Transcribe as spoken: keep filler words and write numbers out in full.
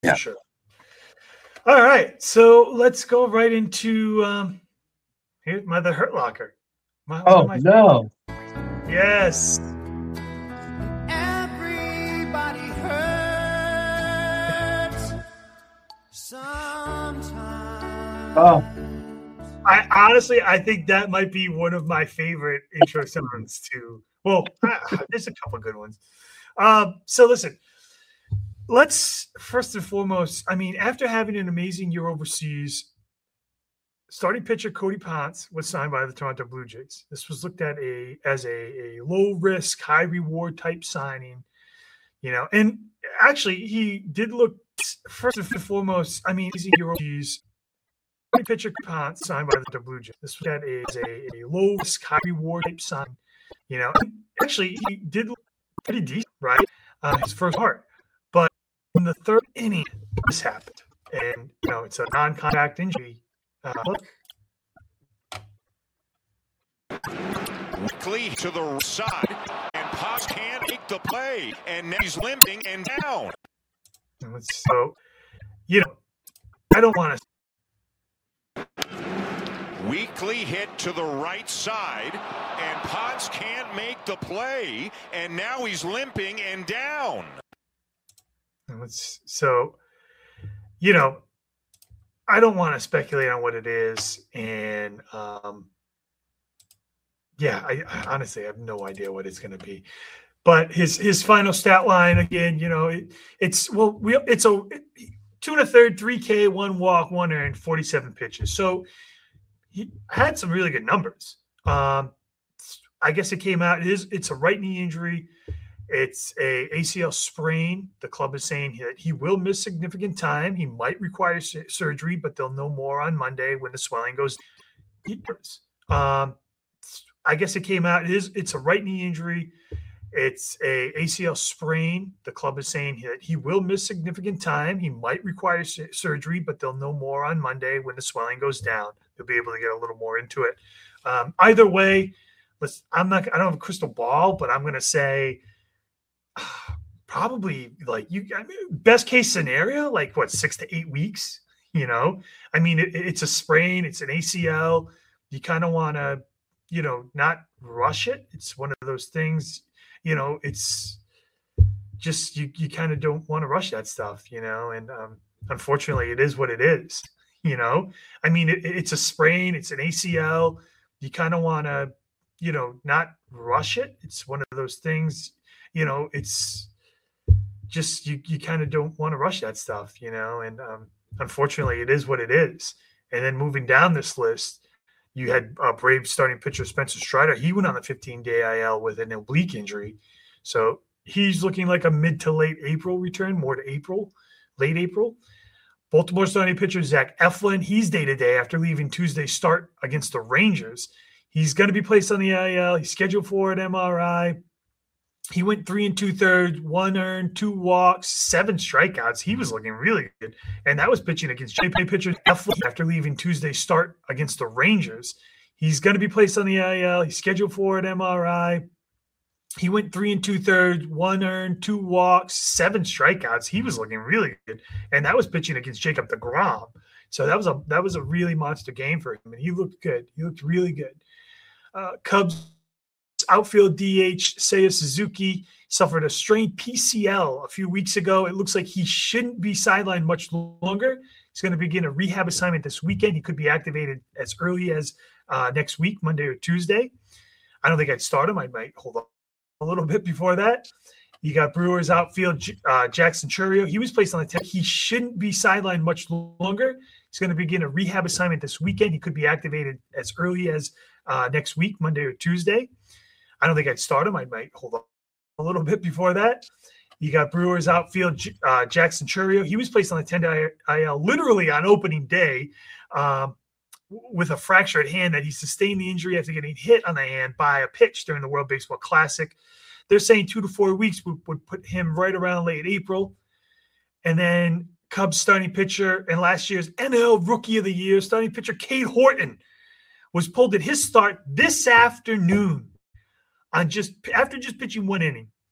Yeah. For sure. All right, so let's go right into um, here's my the Hurt Locker. My, Oh my, no! yes. Everybody hurts sometimes. Oh, I honestly, I think that might be one of my favorite intro songs to. Well, uh, there's a couple good ones. Um, so listen, let's first and foremost. I mean, after having an amazing year overseas, starting pitcher Cody Ponce was signed by the Toronto Blue Jays. This was looked at a as a, a low risk, high reward type signing. You know, and actually, he did look first and foremost. I mean, amazing year overseas. Pitcher Ponce signed by the Blue Jays. This was at a, a, a low risk, high reward type sign. You know, and actually he did look pretty decent, right? Uh, his first part, but in the third inning, this happened, and you know it's a non-contact injury. Uh, look, Quickly to the side, and Ponce can't make the play, and now he's limping and down. So, you know, I don't want to. Weakly hit to the right side, and Ponce can't make the play, and now he's limping and down. So, you know, I don't want to speculate on what it is, and um, yeah, I, I honestly have no idea what it's going to be. But his his final stat line again, you know, it, it's well, we it's a two and a third, three K, one walk, one earned, forty-seven pitches. So he had some really good numbers. Um, I guess it came out. It is it's a right knee injury. It's a A C L sprain. The club is saying that he will miss significant time. He might require su- surgery, but they'll know more on Monday when the swelling goes. Um, I guess it came out. It is it's a right knee injury. It's a A C L sprain. The club is saying that he will miss significant time. He might require su- surgery, but they'll know more on Monday when the swelling goes down. They'll be able to get a little more into it. Um, either way, let's. I'm not. I don't have a crystal ball, but I'm going to say uh, probably like you. I mean, best case scenario, like what six to eight weeks. You know, I mean, it, it's a sprain. It's an A C L. You kind of want to, you know, not rush it. It's one of those things. You know, it's just you, you kind of don't want to rush that stuff, you know, and um, unfortunately it is what it is, you know. I mean, it, it's a sprain, it's an A C L. You kind of want to, you know, not rush it. It's one of those things, you know, it's just you, you kind of don't want to rush that stuff, you know, and um, unfortunately it is what it is. And then moving down this list, you had uh, Braves starting pitcher Spencer Strider. He went on the fifteen-day I L with an oblique injury. So he's looking like a mid to late April return, more to April, late April. Baltimore starting pitcher Zach Eflin, he's day-to-day after leaving Tuesday's start against the Rangers. He's going to be placed on the I L. He's scheduled for an M R I. He went three and two-thirds, one earned, two walks, seven strikeouts. He was looking really good. And that was pitching against J P pitcher Eflin after leaving Tuesday's start against the Rangers. He's going to be placed on the I L. He's scheduled for an M R I. He went three and two-thirds, one earned, two walks, seven strikeouts. He was looking really good. And that was pitching against Jacob deGrom. So that was a that was a really monster game for him. And he looked good. He looked really good. Uh, Cubs outfield D H Seiya Suzuki suffered a strained P C L a few weeks ago. It looks like he shouldn't be sidelined much longer. He's going to begin a rehab assignment this weekend. He could be activated as early as uh, next week, Monday or Tuesday. I don't think I'd start him. I might hold on a little bit before that. You got Brewers outfield uh, Jackson Chourio. He was placed on the ten. He shouldn't be sidelined much longer. He's going to begin a rehab assignment this weekend. He could be activated as early as uh, next week, Monday or Tuesday. I don't think I'd start him. I might hold on a little bit before that. You got Brewers outfield uh, Jackson Chourio. He was placed on the ten-day I L literally on opening day um, with a fractured hand that he sustained the injury after getting hit on the hand by a pitch during the World Baseball Classic. They're saying two to four weeks would, would put him right around late April. And then Cubs starting pitcher and last year's N L Rookie of the Year starting pitcher Cade Horton was pulled at his start this afternoon. On just after just pitching one inning.